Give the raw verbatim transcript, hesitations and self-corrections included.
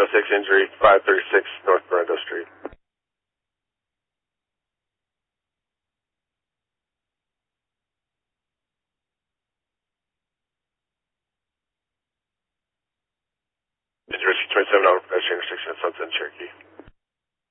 oh six injury, five thirty-six North Brendo Street. Injury twenty-seven, pedestrian intersection at Sunset and Cherokee.